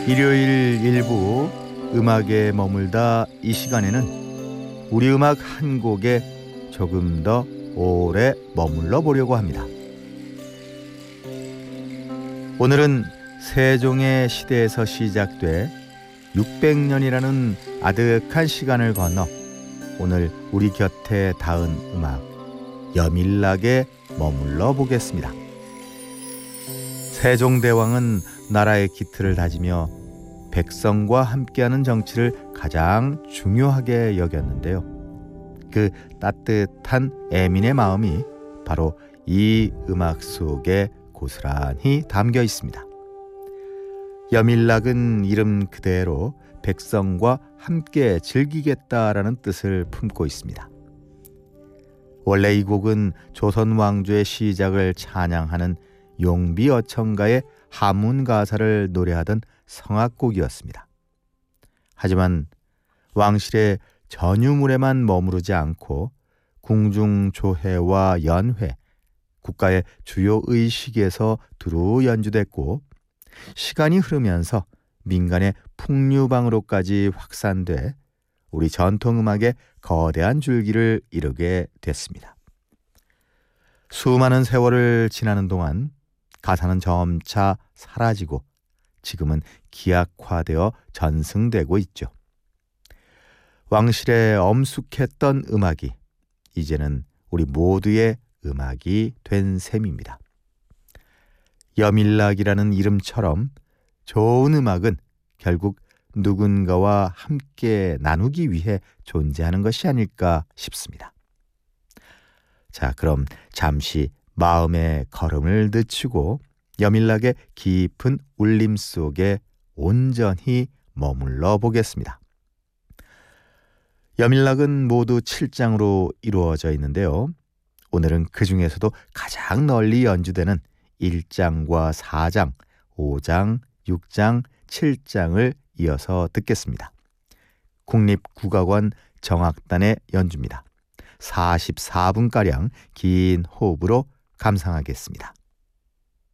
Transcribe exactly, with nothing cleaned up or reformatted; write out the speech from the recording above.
일요일 일부 음악에 머물다 이 시간에는 우리 음악 한 곡에 조금 더 오래 머물러 보려고 합니다. 오늘은 세종의 시대에서 시작돼 육백 년이라는 아득한 시간을 건너 오늘 우리 곁에 닿은 음악 여밀락에 머물러 보겠습니다. 세종대왕은 나라의 기틀을 다지며 백성과 함께하는 정치를 가장 중요하게 여겼는데요. 그 따뜻한 애민의 마음이 바로 이 음악 속에 고스란히 담겨 있습니다. 여밀락은 이름 그대로 백성과 함께 즐기겠다라는 뜻을 품고 있습니다. 원래 이 곡은 조선 왕조의 시작을 찬양하는 용비어청가의 하문 가사를 노래하던 성악곡이었습니다. 하지만 왕실의 전유물에만 머무르지 않고 궁중조회와 연회, 국가의 주요 의식에서 두루 연주됐고 시간이 흐르면서 민간의 풍류방으로까지 확산돼 우리 전통음악의 거대한 줄기를 이루게 됐습니다. 수많은 세월을 지나는 동안 가사는 점차 사라지고 지금은 기악화되어 전승되고 있죠. 왕실에 엄숙했던 음악이 이제는 우리 모두의 음악이 된 셈입니다. 여밀락이라는 이름처럼 좋은 음악은 결국 누군가와 함께 나누기 위해 존재하는 것이 아닐까 싶습니다. 자, 그럼 잠시 마음의 걸음을 늦추고 여밀락의 깊은 울림 속에 온전히 머물러 보겠습니다. 여밀락은 모두 칠 장으로 이루어져 있는데요. 오늘은 그 중에서도 가장 널리 연주되는 일 장과 사 장, 오 장, 육 장, 칠 장을 이어서 듣겠습니다. 국립국악원 정악단의 연주입니다. 사십사 분가량 긴 호흡으로 감상하겠습니다.